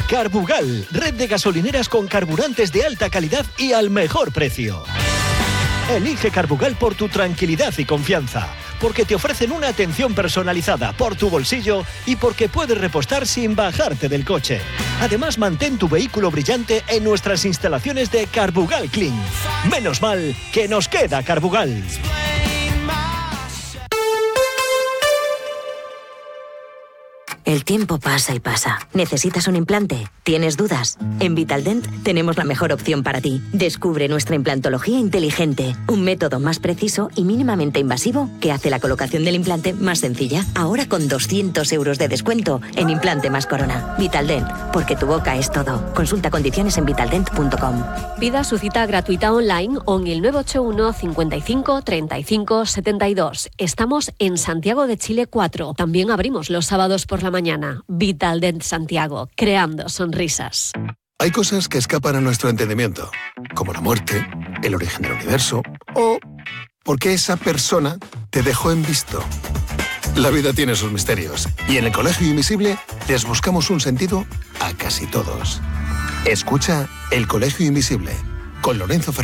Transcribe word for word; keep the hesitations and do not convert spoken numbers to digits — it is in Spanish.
Carbugal, red de gasolineras con carburantes de alta calidad y al mejor precio. Elige Carbugal por tu tranquilidad y confianza, porque te ofrecen una atención personalizada por tu bolsillo y porque puedes repostar sin bajarte del coche. Además, mantén tu vehículo brillante en nuestras instalaciones de Carbugal Clean. Menos mal que nos queda Carbugal. El tiempo pasa y pasa. ¿Necesitas un implante? ¿Tienes dudas? En Vitaldent tenemos la mejor opción para ti. Descubre nuestra implantología inteligente, un método más preciso y mínimamente invasivo que hace la colocación del implante más sencilla. Ahora con doscientos euros de descuento en implante más corona. Vitaldent, porque tu boca es todo. Consulta condiciones en vitaldent punto com. Pida su cita gratuita online o en el nueve ocho uno, cincuenta y cinco, treinta y cinco, setenta y dos. Estamos en Santiago de Chile cuatro. También abrimos los sábados por la mañana. Vitaldent Santiago, creando sonrisas. Hay cosas que escapan a nuestro entendimiento, como la muerte, el origen del universo o por qué esa persona te dejó en visto. La vida tiene sus misterios y en el Colegio Invisible les buscamos un sentido a casi todos. Escucha El Colegio Invisible con Lorenzo Fernández.